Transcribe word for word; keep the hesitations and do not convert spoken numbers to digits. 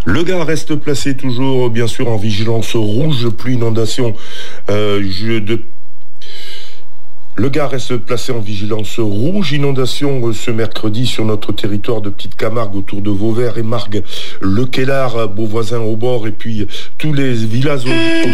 Le Gard reste placé toujours, bien sûr, en vigilance rouge, pluie, inondation. Euh, je, de... Le Gard reste placé en vigilance rouge, inondation ce mercredi sur notre territoire de Petite Camargue, autour de Vauvert et Margues, Le Quellard, Beauvoisin au bord, et puis tous les villages